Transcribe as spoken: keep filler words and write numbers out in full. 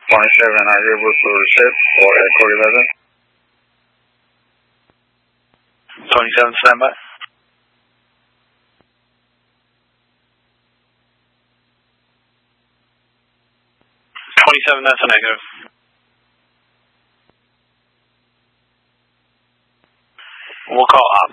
twenty-seven, are you able to reset for Echo eleven? twenty-seven, standby. twenty-seven, that's a negative. We'll call